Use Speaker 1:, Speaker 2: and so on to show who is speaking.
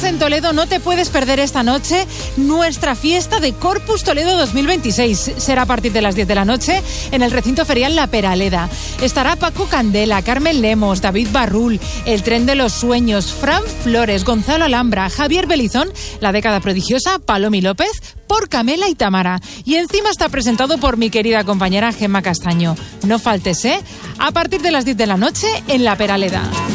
Speaker 1: en Toledo, no te puedes perder esta noche nuestra fiesta de Corpus Toledo 2026. Será a partir de las 10 de la noche en el recinto ferial La Peraleda. Estará Paco Candela, Carmen Lemos, David Barrul, El Tren de los Sueños, Fran Flores, Gonzalo Alhambra, Javier Belizón, La Década Prodigiosa, Palomi López, por Camela y Tamara. Y encima está presentado por mi querida compañera Gemma Castaño. No faltes, ¿eh? A partir de las 10 de la noche en La Peraleda.